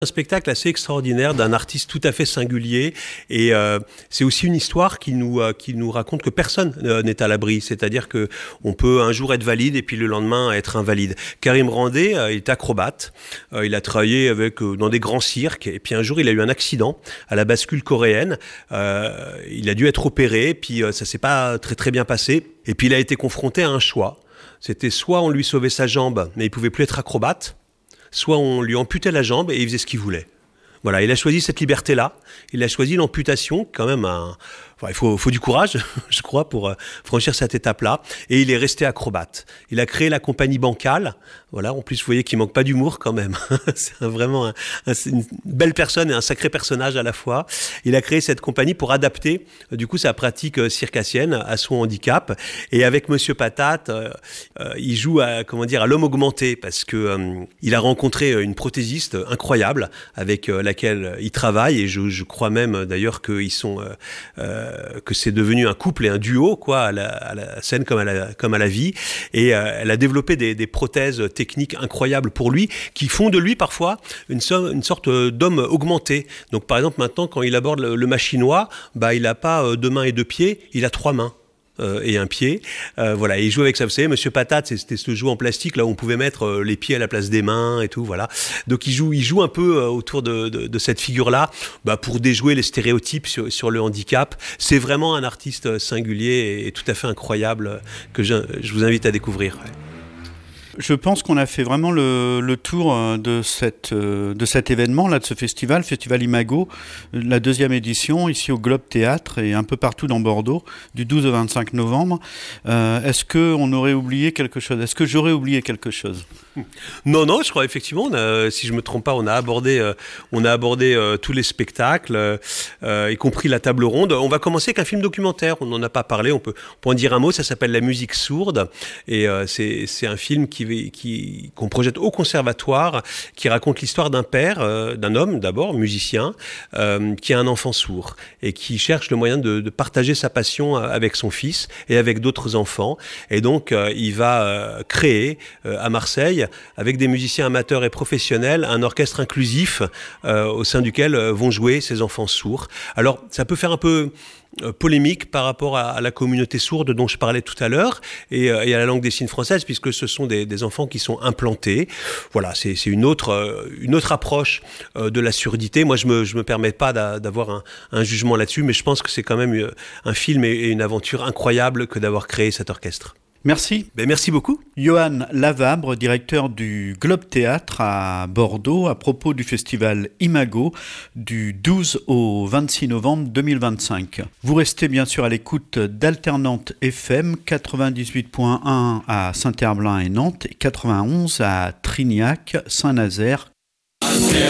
Un spectacle assez extraordinaire d'un artiste tout à fait singulier et c'est aussi une histoire qui nous raconte que personne n'est à l'abri, c'est-à-dire que on peut un jour être valide et puis le lendemain être invalide. Karim Randé il est acrobate, il a travaillé dans des grands cirques et puis un jour il a eu un accident à la bascule coréenne, il a dû être opéré puis ça s'est pas très très bien passé et puis il a été confronté à un choix. C'était soit on lui sauvait sa jambe mais il pouvait plus être acrobate, soit on lui amputait la jambe et il faisait ce qu'il voulait. Voilà, il a choisi cette liberté-là. Il a choisi l'amputation, quand même il faut du courage, je crois, pour franchir cette étape-là. Et il est resté acrobate. Il a créé la compagnie Bancal. Voilà, en plus, vous voyez qu'il manque pas d'humour quand même. C'est vraiment une belle personne et un sacré personnage à la fois. Il a créé cette compagnie pour adapter, du coup, sa pratique circassienne à son handicap. Et avec Monsieur Patate, il joue à l'homme augmenté parce que il a rencontré une prothésiste incroyable avec laquelle il travaille. Et je crois même d'ailleurs que c'est devenu un couple et un duo, quoi, à la scène comme à la vie. Et elle a développé des prothèses techniques incroyables pour lui, qui font de lui parfois une sorte d'homme augmenté. Donc par exemple maintenant quand il aborde le machinois, il n'a pas 2 mains et 2 pieds, il a 3 mains. Et un pied, voilà. Et il joue avec ça. Vous savez, Monsieur Patate, c'était ce jeu en plastique là où on pouvait mettre les pieds à la place des mains et tout, voilà. Donc il joue un peu autour de cette figure-là, pour déjouer les stéréotypes sur le handicap. C'est vraiment un artiste singulier et tout à fait incroyable que je vous invite à découvrir. Ouais. Je pense qu'on a fait vraiment le tour de cet événement, là, de ce festival Imago, la 2e édition, ici au Globe Théâtre et un peu partout dans Bordeaux, du 12 au 25 novembre. Est-ce qu'on aurait oublié quelque chose ? Est-ce que j'aurais oublié quelque chose ? Non, je crois effectivement, si je me trompe pas, on a abordé tous les spectacles, y compris la table ronde. On va commencer avec un film documentaire, on n'en a pas parlé, on peut en dire un mot, ça s'appelle La musique sourde, et c'est un film qu'on projette au conservatoire, qui raconte l'histoire d'un père, d'un homme d'abord, musicien, qui a un enfant sourd, et qui cherche le moyen de partager sa passion avec son fils, et avec d'autres enfants, et donc il va créer à Marseille, avec des musiciens amateurs et professionnels, un orchestre inclusif au sein duquel vont jouer ces enfants sourds. Alors, ça peut faire un peu polémique par rapport à la communauté sourde dont je parlais tout à l'heure et à la langue des signes française, puisque ce sont des enfants qui sont implantés. Voilà, c'est une autre approche de la surdité. Moi, je me permets pas d'avoir un jugement là-dessus, mais je pense que c'est quand même un film et une aventure incroyable que d'avoir créé cet orchestre. Merci. Merci beaucoup. Johan Lavabre, directeur du Globe Théâtre à Bordeaux, à propos du festival Imago du 12 au 26 novembre 2025. Vous restez bien sûr à l'écoute d'Alternante FM 98.1 à Saint-Herblain et Nantes et 91 à Trignac, Saint-Nazaire.